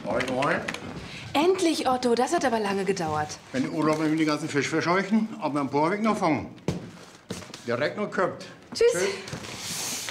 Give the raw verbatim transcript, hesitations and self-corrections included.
Endlich, Otto. Das hat aber lange gedauert. Wenn die Urlauber die ganzen Fisch verscheuchen, aber am Bohrweg noch fangen. Direkt noch gehabt. Tschüss. Tschüss.